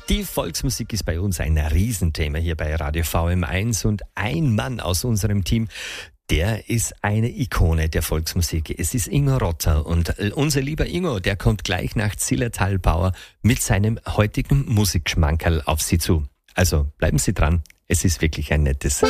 Die Volksmusik ist bei uns ein Riesenthema hier bei Radio VM1 und ein Mann aus unserem Team, der ist eine Ikone der Volksmusik. Es ist Ingo Rotter und unser lieber Ingo, der kommt gleich nach Zillertal-Bauer mit seinem heutigen Musikschmankerl auf Sie zu. Also bleiben Sie dran, es ist wirklich ein nettes